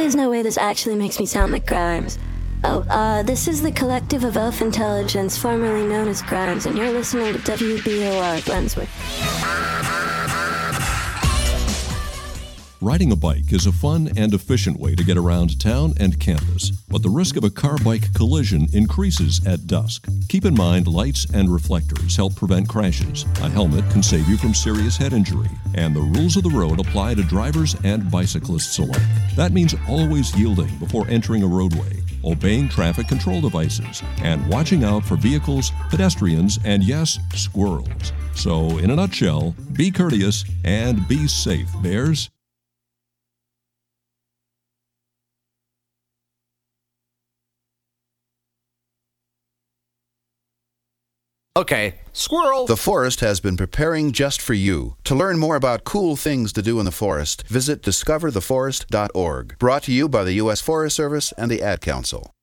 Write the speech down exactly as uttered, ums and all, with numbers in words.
is no way this actually makes me sound like Grimes. Oh, uh, this is the Collective of Elf Intelligence, formerly known as Grimes, and you're listening to W B O R Brunswick. Riding a bike is a fun and efficient way to get around town and campus, but the risk of a car-bike collision increases at dusk. Keep in mind lights and reflectors help prevent crashes. A helmet can save you from serious head injury, and the rules of the road apply to drivers and bicyclists alike. That means always yielding before entering a roadway, obeying traffic control devices, and watching out for vehicles, pedestrians, and yes, squirrels. So, in a nutshell, be courteous and be safe, Bears. Okay, squirrel! The forest has been preparing just for you. To learn more about cool things to do in the forest, visit discover the forest dot org. Brought to you by the U S Forest Service and the Ad Council.